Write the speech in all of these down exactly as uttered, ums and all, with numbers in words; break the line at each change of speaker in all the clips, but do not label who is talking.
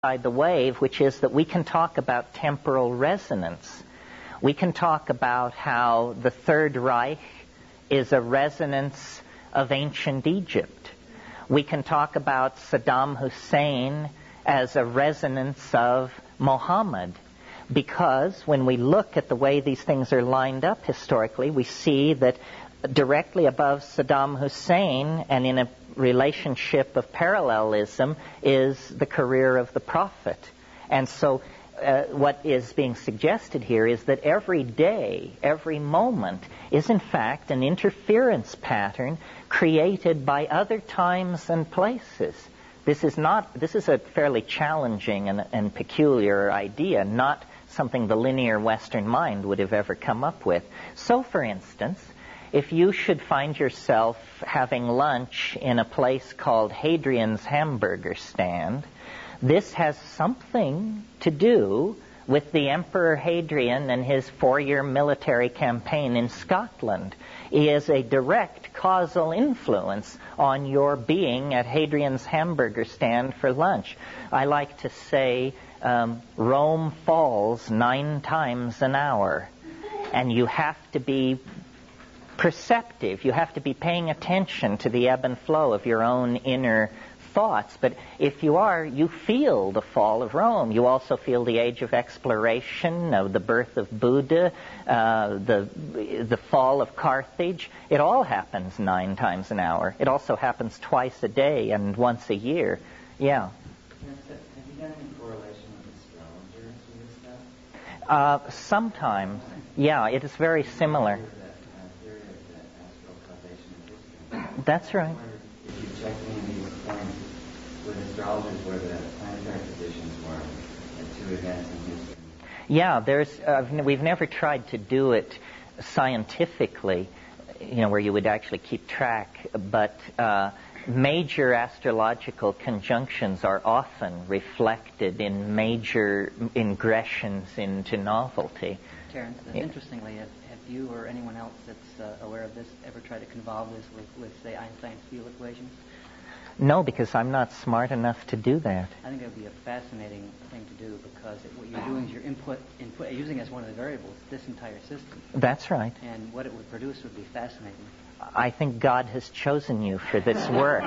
the wave, which is that we can talk about temporal resonance. We can talk about how the Third Reich is a resonance of ancient Egypt. We can talk about Saddam Hussein as a resonance of Mohammed, because when we look at the way these things are lined up historically, we see that directly above Saddam Hussein and in a relationship of parallelism is the career of the Prophet. And so uh, what is being suggested here is that every day, every moment is in fact an interference pattern created by other times and places. This is not, this is a fairly challenging and, and peculiar idea, not something the linear Western mind would have ever come up with. So, for instance, if you should find yourself having lunch in a place called Hadrian's Hamburger Stand, this has something to do with the Emperor Hadrian and his four-year military campaign in Scotland. He has a direct causal influence on your being at Hadrian's Hamburger Stand for lunch. I like to say um, Rome falls nine times an hour, and you have to be perceptive. You have to be paying attention to the ebb and flow of your own inner thoughts. But if you are, you feel the fall of Rome. You also feel the age of exploration, uh, the birth of Buddha, uh, the the fall of Carthage. It all happens nine times an hour. It also happens twice a day and once a year. Yeah.
Have you done any correlation with astrologers with this stuff?
Uh, sometimes. Yeah, it is very similar. That's right.
If you check any of these points with astrologers where the planetary positions were at two events in history.
Yeah, there's. Uh, we've never tried to do it scientifically, you know, where you would actually keep track. But uh, major astrological conjunctions are often reflected in major ingressions into novelty.
Terence, uh,
Yeah.
interestingly, have, have you or anyone else that's uh, aware of this ever tried to convolve this with, with, say, Einstein's field equations?
No, because I'm not smart enough to do that.
I think it would be a fascinating thing to do because it, what you're doing is you're input, input, using as one of the variables this entire system.
That's right.
And what it would produce would be fascinating.
I think God has chosen you for this work.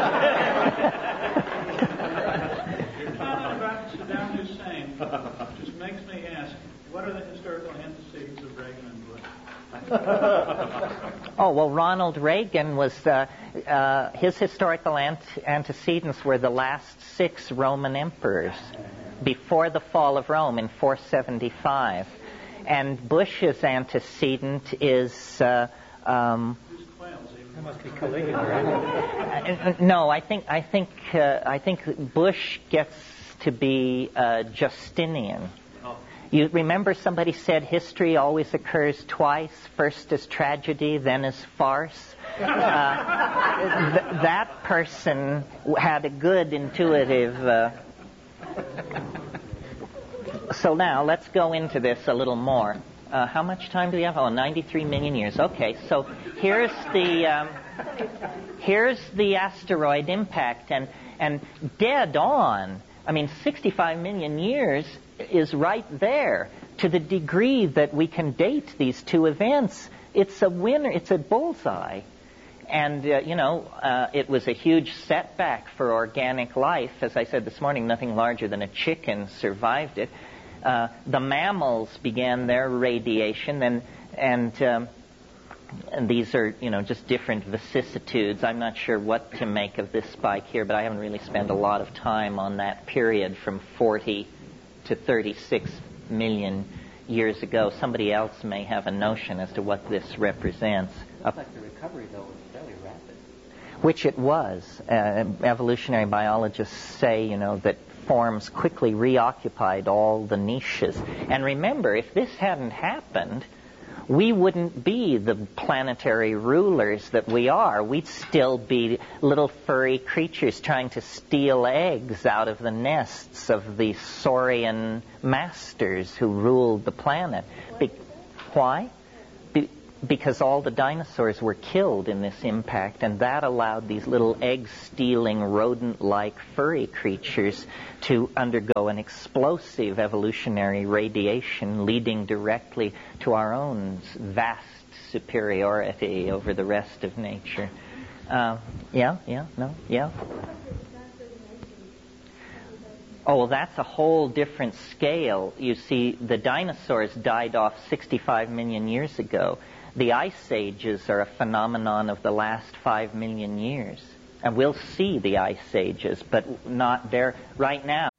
Saddam Hussein just makes me ask, what are the historical antecedents of Reagan and Bush?
Oh, well, Ronald Reagan was, uh, uh, his historical ant- antecedents were the last six Roman emperors before the fall of Rome in four seventy-five. And Bush's antecedent is... Uh, um,
That must be Caligula, right?
no, I think I think uh, I think Bush gets to be uh, Justinian. You remember somebody said history always occurs twice, first as tragedy, then as farce? Uh, th- that person had a good intuitive... Uh... So now, let's go into this a little more. Uh, how much time do we have? Oh, ninety-three million years. Okay, so here's the... Um, here's the asteroid impact, and, and dead on, I mean, sixty-five million years is right there. To the degree that we can date these two events, it's a winner, it's a bullseye. And, uh, you know, uh, it was a huge setback for organic life. As I said this morning, nothing larger than a chicken survived it. Uh, the mammals began their radiation, and, and, um, and these are, you know, just different vicissitudes. I'm not sure what to make of this spike here, but I haven't really spent a lot of time on that period from forty to thirty-six million years ago. Somebody else may have a notion as to what this represents.
It looks like the recovery, though, was fairly rapid.
Which it was. Uh, evolutionary biologists say, you know, that forms quickly reoccupied all the niches. And remember, if this hadn't happened, we wouldn't be the planetary rulers that we are. We'd still be little furry creatures trying to steal eggs out of the nests of the saurian masters who ruled the planet. Be- why? Be- because all the dinosaurs were killed in this impact, and that allowed these little egg-stealing, rodent-like furry creatures to undergo an explosive evolutionary radiation, leading directly to our own vast superiority over the rest of nature. Uh, yeah, yeah, no, yeah. Oh, well, that's a whole different scale. You see, the dinosaurs died off sixty-five million years ago. The ice ages are a phenomenon of the last five million years. And we'll see the ice ages, but not there. Right now,